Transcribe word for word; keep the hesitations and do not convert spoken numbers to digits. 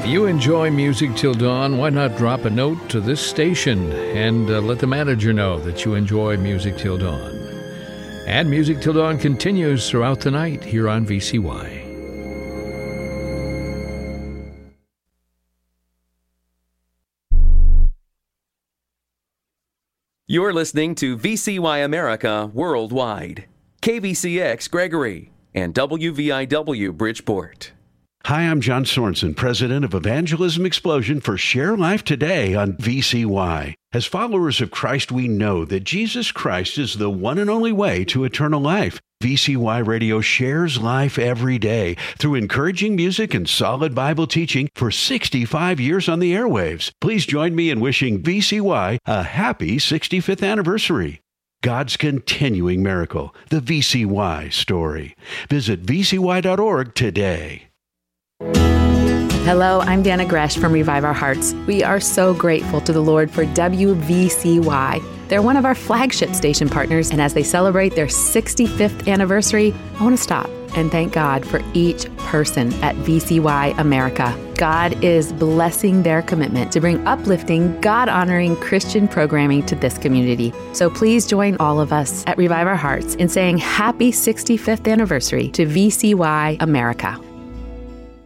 If you enjoy Music Till Dawn, why not drop a note to this station and uh, let the manager know that you enjoy Music Till Dawn. And Music Till Dawn continues throughout the night here on V C Y. You're listening to V C Y America Worldwide, K V C X Gregory, and W V I W Bridgeport. Hi, I'm John Sorensen, president of Evangelism Explosion for Share Life Today on V C Y. As followers of Christ, we know that Jesus Christ is the one and only way to eternal life. V C Y Radio shares life every day through encouraging music and solid Bible teaching for sixty-five years on the airwaves. Please join me in wishing V C Y a happy sixty-fifth anniversary. God's continuing miracle, the V C Y story. Visit V C Y dot org today. Hello, I'm Dana Gresh from Revive Our Hearts. We are so grateful to the Lord for W V C Y. They're one of our flagship station partners, and as they celebrate their sixty-fifth anniversary, I want to stop and thank God for each person at V C Y America. God is blessing their commitment to bring uplifting, God-honoring Christian programming to this community. So please join all of us at Revive Our Hearts in saying happy sixty-fifth anniversary to V C Y America.